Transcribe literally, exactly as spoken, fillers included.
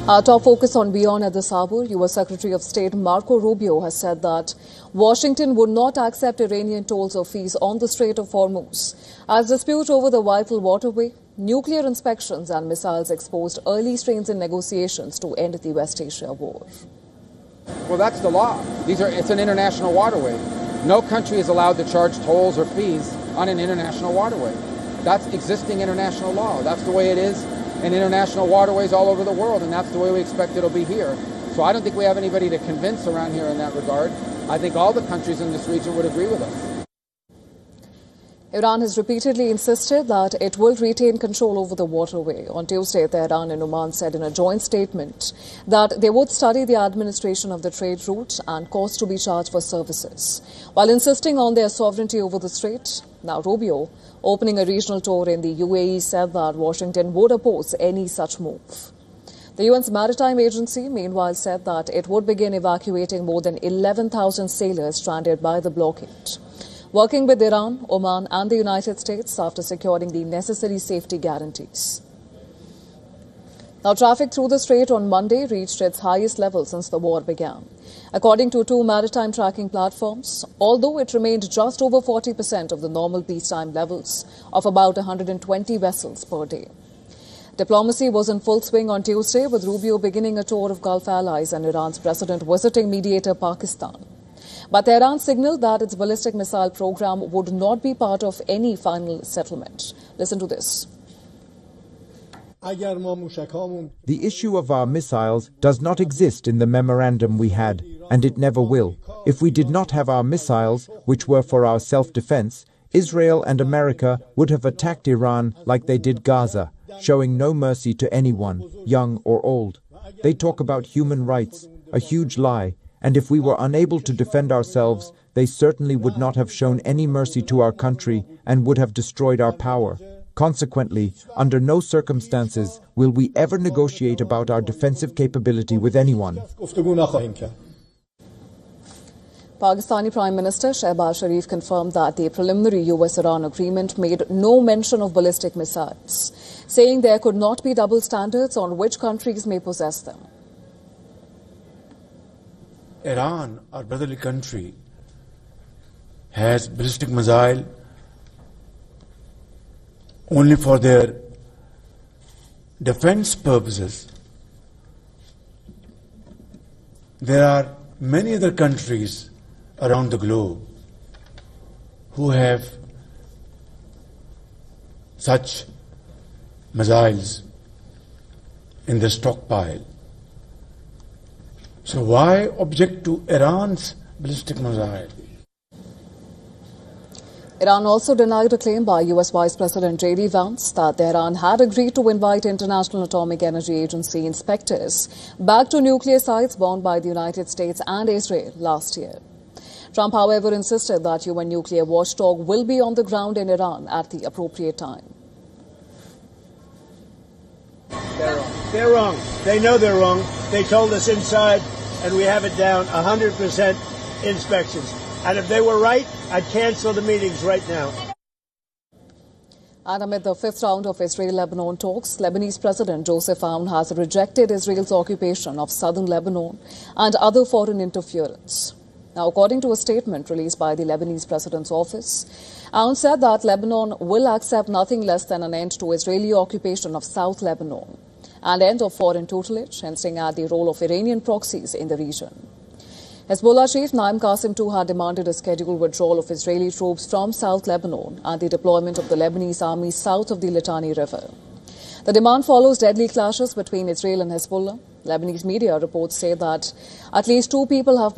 Our top focus on Beyond at this hour. U S Secretary of State Marco Rubio has said that Washington would not accept Iranian tolls or fees on the Strait of Hormuz. As dispute over the vital waterway, nuclear inspections and missiles exposed early strains in negotiations to end the West Asia war. Well, that's the law. These are, it's an international waterway. No country is allowed to charge tolls or fees on an international waterway. That's existing international law. That's the way it is in international waterways all over the world, and that's the way we expect it'll be here. So I don't think we have anybody to convince around here in that regard. I think all the countries in this region would agree with us. Iran has repeatedly insisted that it will retain control over the waterway. On Tuesday, Tehran and Oman said in a joint statement that they would study the administration of the trade route and cost to be charged for services, while insisting on their sovereignty over the strait. Now, Rubio, opening a regional tour in the U A E, said that Washington would oppose any such move. The U N's Maritime Agency, meanwhile, said that it would begin evacuating more than eleven thousand sailors stranded by the blockade, working with Iran, Oman and the United States after securing the necessary safety guarantees. Now, traffic through the strait on Monday reached its highest level since the war began. According to two maritime tracking platforms, although it remained just over forty percent of the normal peacetime levels of about one hundred twenty vessels per day. Diplomacy was in full swing on Tuesday, with Rubio beginning a tour of Gulf allies and Iran's president visiting mediator Pakistan. But Tehran signaled that its ballistic missile program would not be part of any final settlement. Listen to this. The issue of our missiles does not exist in the memorandum we had, and it never will. If we did not have our missiles, which were for our self-defense, Israel and America would have attacked Iran like they did Gaza, showing no mercy to anyone, young or old. They talk about human rights, a huge lie, and if we were unable to defend ourselves, they certainly would not have shown any mercy to our country and would have destroyed our power. Consequently, under no circumstances will we ever negotiate about our defensive capability with anyone. Pakistani Prime Minister Shehbaz Sharif confirmed that the preliminary U S-Iran agreement made no mention of ballistic missiles, saying there could not be double standards on which countries may possess them. Iran, our brotherly country, has ballistic missile only for their defense purposes. There are many other countries around the globe who have such missiles in their stockpile. So why object to Iran's ballistic missile? Iran also denied a claim by U S Vice President J D Vance that Tehran had agreed to invite International Atomic Energy Agency inspectors back to nuclear sites bombed by the United States and Israel last year. Trump, however, insisted that U N nuclear watchdog will be on the ground in Iran at the appropriate time. They're wrong. They're wrong. They know they're wrong. They told us inside, and we have it down, one hundred percent inspections. And if they were right, I'd cancel the meetings right now. And amid the fifth round of Israel-Lebanon talks, Lebanese President Joseph Aoun has rejected Israel's occupation of southern Lebanon and other foreign interference. Now, according to a statement released by the Lebanese President's office, Aoun said that Lebanon will accept nothing less than an end to Israeli occupation of South Lebanon and end of foreign tutelage, hinting at the role of Iranian proxies in the region. Hezbollah chief Naim Qassem too had demanded a scheduled withdrawal of Israeli troops from South Lebanon and the deployment of the Lebanese army south of the Litani River. The demand follows deadly clashes between Israel and Hezbollah. Lebanese media reports say that at least two people have been